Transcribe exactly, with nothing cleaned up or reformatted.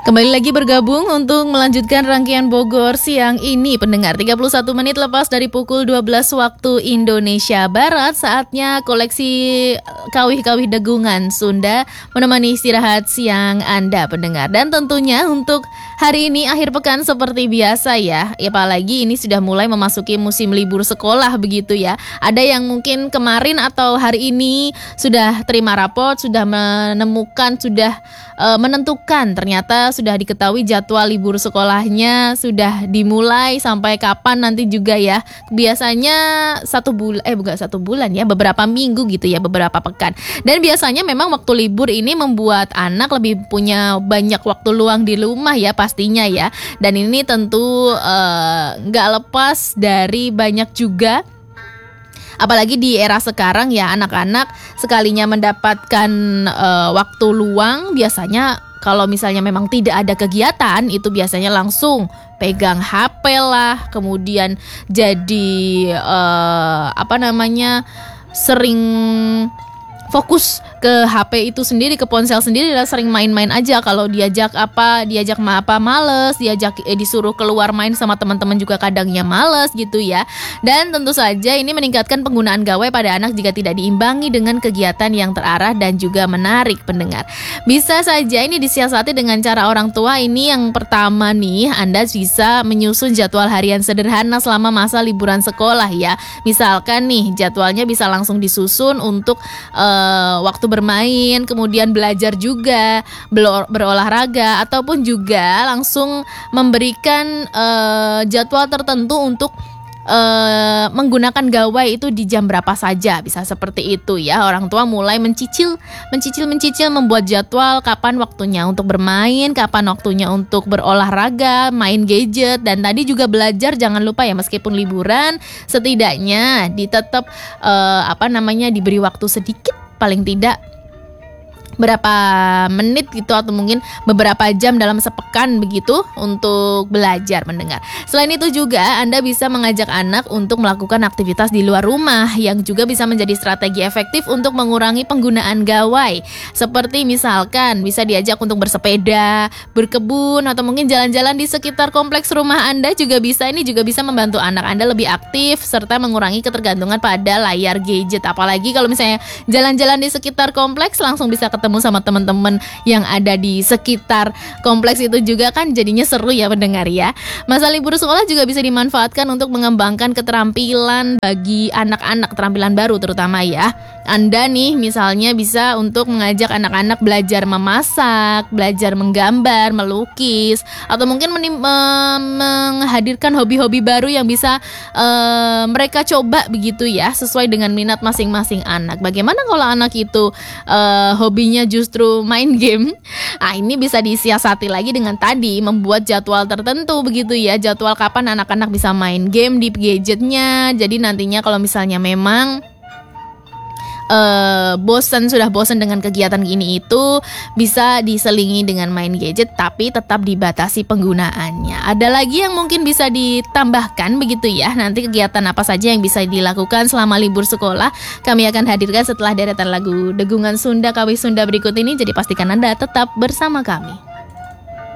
Kembali lagi bergabung untuk melanjutkan rangkaian Bogor siang ini, pendengar. Tiga puluh satu menit lepas dari pukul dua belas waktu Indonesia Barat, saatnya koleksi kawih-kawih degungan Sunda menemani istirahat siang Anda, pendengar. Dan tentunya untuk hari ini akhir pekan seperti biasa ya, apalagi ini sudah mulai memasuki musim libur sekolah begitu ya. Ada yang mungkin kemarin atau hari ini sudah terima raport, sudah menemukan, sudah uh, menentukan ternyata sudah diketahui jadwal libur sekolahnya sudah dimulai sampai kapan nanti juga ya. Biasanya satu bulan, eh bukan satu bulan ya, beberapa minggu gitu ya, beberapa pekan. Dan biasanya memang waktu libur ini membuat anak lebih punya banyak waktu luang di rumah ya pastinya ya. Dan ini tentu nggak uh, lepas dari banyak juga. Apalagi di era sekarang ya, anak-anak sekalinya mendapatkan uh, waktu luang, biasanya kalau misalnya memang tidak ada kegiatan, itu biasanya langsung pegang H P lah, kemudian jadi uh, apa namanya sering fokus ke H P itu sendiri, ke ponsel sendiri, dan sering main-main aja. Kalau diajak apa, diajak apa males, diajak eh, disuruh keluar main sama teman-teman juga kadangnya males gitu ya. Dan tentu saja ini meningkatkan penggunaan gawai pada anak jika tidak diimbangi dengan kegiatan yang terarah dan juga menarik, pendengar. Bisa saja ini disiasati dengan cara orang tua. Ini yang pertama nih, Anda bisa menyusun jadwal harian sederhana selama masa liburan sekolah ya. Misalkan nih jadwalnya bisa langsung disusun untuk uh, waktu bermain, kemudian belajar juga, berolahraga, ataupun juga langsung memberikan uh, jadwal tertentu untuk uh, menggunakan gawai itu di jam berapa saja. Bisa seperti itu ya. Orang tua mulai mencicil, mencicil, mencicil membuat jadwal kapan waktunya untuk bermain, kapan waktunya untuk berolahraga, main gadget, dan tadi juga belajar. Jangan lupa ya, meskipun liburan, setidaknya ditetap uh, apa namanya diberi waktu sedikit, paling tidak berapa menit gitu, atau mungkin beberapa jam dalam sepekan begitu untuk belajar, mendengar. Selain itu juga Anda bisa mengajak anak untuk melakukan aktivitas di luar rumah yang juga bisa menjadi strategi efektif untuk mengurangi penggunaan gawai. Seperti misalkan bisa diajak untuk bersepeda, berkebun, atau mungkin jalan-jalan di sekitar kompleks rumah Anda juga bisa. Ini juga bisa membantu anak Anda lebih aktif serta mengurangi ketergantungan pada layar gadget. Apalagi kalau misalnya jalan-jalan di sekitar kompleks, langsung bisa ketemu sama teman-teman yang ada di sekitar kompleks itu juga, kan jadinya seru ya pendengar ya. Masa libur sekolah juga bisa dimanfaatkan untuk mengembangkan keterampilan bagi anak-anak, keterampilan baru terutama ya. Anda nih misalnya bisa untuk mengajak anak-anak belajar memasak, belajar menggambar, melukis, atau mungkin menim- me- menghadirkan hobi-hobi baru yang bisa uh, mereka coba begitu ya, sesuai dengan minat masing-masing anak. Bagaimana kalau anak itu uh, hobinya justru main game? Nah, ini bisa disiasati lagi dengan tadi membuat jadwal tertentu begitu ya, jadwal kapan anak-anak bisa main game di gadgetnya. Jadi nantinya kalau misalnya memang Uh, bosan, sudah bosan dengan kegiatan gini itu, bisa diselingi dengan main gadget, tapi tetap dibatasi penggunaannya. Ada lagi yang mungkin bisa ditambahkan begitu ya, nanti kegiatan apa saja yang bisa dilakukan selama libur sekolah kami akan hadirkan setelah deretan lagu Degungan Sunda, Kawih Sunda berikut ini. Jadi pastikan Anda tetap bersama kami.